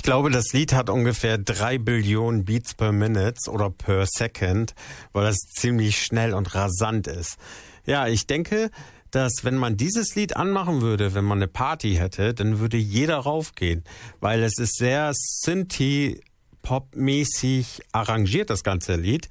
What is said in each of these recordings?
Ich glaube, das Lied hat ungefähr 3 Billionen Beats per Minute oder per Second, weil das ziemlich schnell und rasant ist. Ja, ich denke, dass wenn man dieses Lied anmachen würde, wenn man eine Party hätte, dann würde jeder raufgehen, weil es ist sehr Synthie-Pop-mäßig arrangiert, das ganze Lied.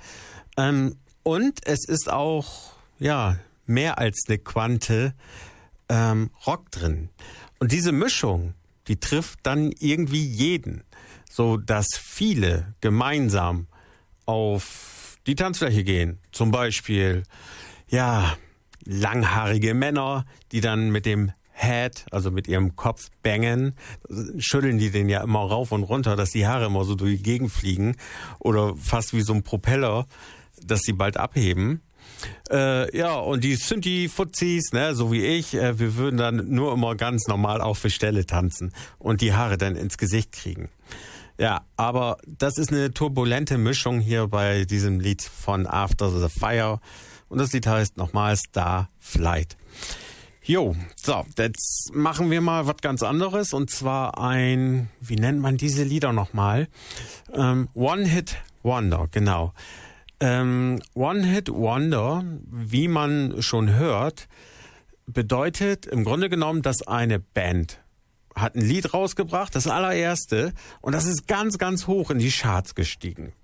Und es ist auch, ja, mehr als eine Quante Rock drin. Und diese Mischung, die trifft dann irgendwie jeden, so dass viele gemeinsam auf die Tanzfläche gehen. Zum Beispiel, ja, langhaarige Männer, die dann mit dem Head, also mit ihrem Kopf bangen, schütteln die den ja immer rauf und runter, dass die Haare immer so durch die Gegend fliegen oder fast wie so ein Propeller, dass sie bald abheben. Ja, und die Synthi-Fuzis, ne, so wie ich, wir würden dann nur immer ganz normal auf der Stelle tanzen und die Haare dann ins Gesicht kriegen. Ja, aber das ist eine turbulente Mischung hier bei diesem Lied von After the Fire und das Lied heißt nochmal Starflight. Jo, so, jetzt machen wir mal was ganz anderes und zwar wie nennt man diese Lieder nochmal? One-Hit-Wonder, genau. One-Hit-Wonder, wie man schon hört, bedeutet im Grunde genommen, dass eine Band hat ein Lied rausgebracht, das allererste, und das ist ganz, ganz hoch in die Charts gestiegen.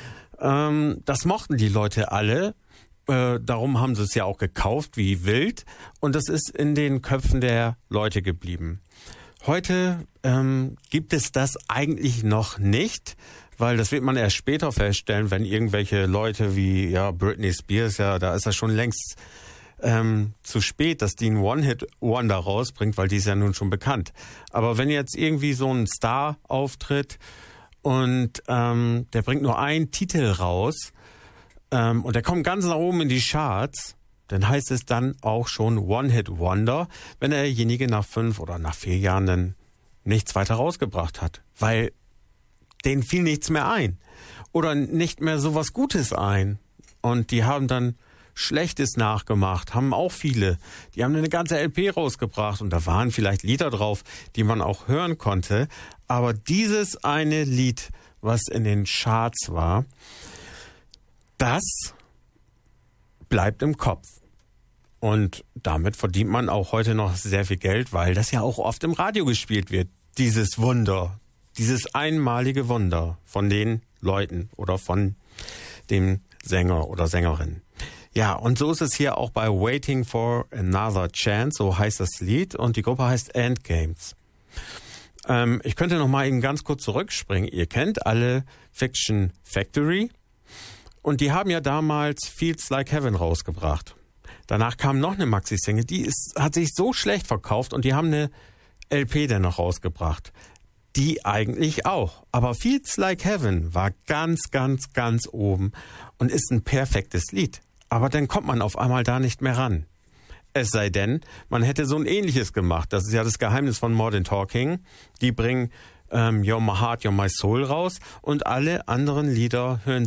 Das mochten die Leute alle, darum haben sie es ja auch gekauft wie wild, und das ist in den Köpfen der Leute geblieben. Heute gibt es das eigentlich noch nicht, weil das wird man erst später feststellen, wenn irgendwelche Leute wie Britney Spears, da ist das schon längst zu spät, dass die einen One-Hit-Wonder rausbringt, weil die ist ja nun schon bekannt. Aber wenn jetzt irgendwie so ein Star auftritt und der bringt nur einen Titel raus und der kommt ganz nach oben in die Charts, dann heißt es dann auch schon One-Hit-Wonder, wenn derjenige nach 5 oder nach 4 Jahren dann nichts weiter rausgebracht hat, weil denen fiel nichts mehr ein oder nicht mehr so was Gutes ein. Und die haben dann Schlechtes nachgemacht, haben auch viele. Die haben eine ganze LP rausgebracht und da waren vielleicht Lieder drauf, die man auch hören konnte. Aber dieses eine Lied, was in den Charts war, das bleibt im Kopf. Und damit verdient man auch heute noch sehr viel Geld, weil das ja auch oft im Radio gespielt wird. Dieses Wunder. Dieses einmalige Wunder von den Leuten oder von dem Sänger oder Sängerin. Ja, und so ist es hier auch bei Waiting for Another Chance, so heißt das Lied, und die Gruppe heißt Endgames. Ich könnte noch mal eben ganz kurz zurückspringen. Ihr kennt alle Fiction Factory und die haben ja damals Feels Like Heaven rausgebracht. Danach kam noch eine Maxi-Single, hat sich so schlecht verkauft und die haben eine LP dann noch rausgebracht. Die eigentlich auch. Aber Feels Like Heaven war ganz, ganz, ganz oben und ist ein perfektes Lied. Aber dann kommt man auf einmal da nicht mehr ran. Es sei denn, man hätte so ein ähnliches gemacht. Das ist ja das Geheimnis von Modern Talking. Die bringen You're My Heart, You're My Soul raus und alle anderen Lieder hören